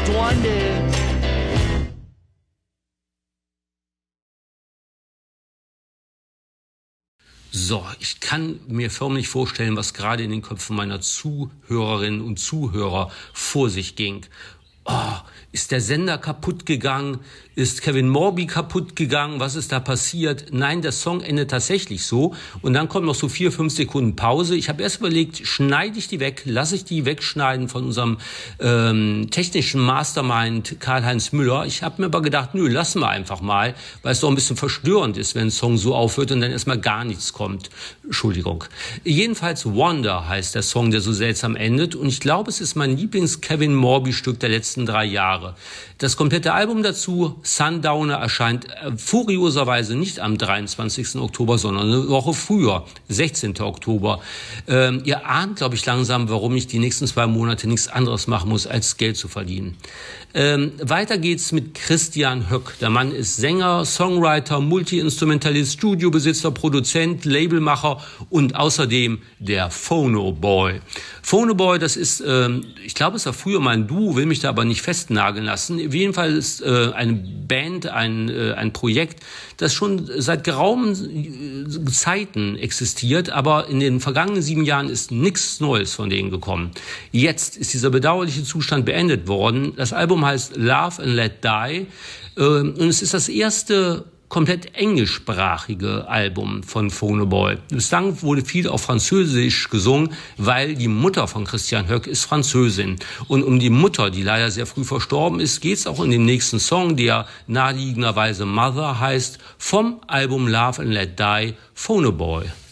Freunde. So, ich kann mir förmlich vorstellen, was gerade in den Köpfen meiner Zuhörerinnen und Zuhörer vor sich ging. Oh, ist der Sender kaputt gegangen? Ist Kevin Morby kaputt gegangen? Was ist da passiert? Nein, der Song endet tatsächlich so. Und dann kommen noch so 4-5 Sekunden Pause. Ich habe erst überlegt, schneide ich die weg? Lasse ich die wegschneiden von unserem technischen Mastermind Karl-Heinz Müller? Ich habe mir aber gedacht, nö, lassen wir einfach mal, weil es doch ein bisschen verstörend ist, wenn ein Song so aufhört und dann erstmal gar nichts kommt. Entschuldigung. Jedenfalls Wonder heißt der Song, der so seltsam endet. Und ich glaube, es ist mein Lieblings-Kevin Morby-Stück der letzten 3 Jahre. Das komplette Album dazu, Sundowner, erscheint furioserweise nicht am 23. Oktober, sondern eine Woche früher, 16. Oktober. Ihr ahnt, glaube ich, langsam, warum ich die nächsten 2 Monate nichts anderes machen muss, als Geld zu verdienen. Weiter geht's mit Christian Höck. Der Mann ist Sänger, Songwriter, Multi-Instrumentalist, Studiobesitzer, Produzent, Labelmacher und außerdem der Phono Boy. Phono Boy, das ist, ich glaube, es war früher mal ein Duo, will mich da aber nicht festnageln lassen. Auf jeden Fall ist eine Band, ein Projekt, das schon seit geraumen Zeiten existiert, aber in den vergangenen 7 Jahren ist nichts Neues von denen gekommen. Jetzt ist dieser bedauerliche Zustand beendet worden. Das Album heißt Love and Let Die und es ist das erste komplett englischsprachige Album von Phono Boy. Bislang wurde viel auf Französisch gesungen, weil die Mutter von Christian Höck ist Französin. Und um die Mutter, die leider sehr früh verstorben ist, geht es auch in dem nächsten Song, der naheliegenderweise Mother heißt, vom Album Love and Let Die, Phono Boy.